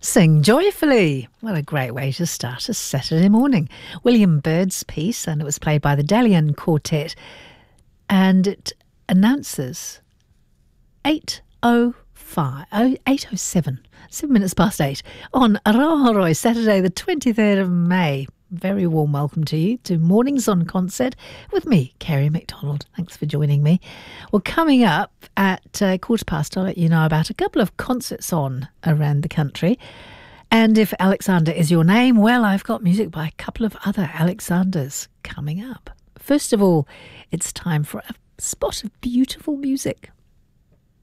Sing joyfully. What a great way to start a Saturday morning. William Byrd's piece, and it was played by the Dalian Quartet, and it announces 8:07, 7 minutes past 8, on Arohoroi, Saturday the 23rd of May. Very warm welcome to you to Mornings on Concert with me, Kerry McDonald. Thanks for joining me. Well, coming up at 8:15, I'll let you know about a couple of concerts on around the country. And if Alexander is your name, well, I've got music by a couple of other Alexanders coming up. First of all, it's time for a spot of beautiful music.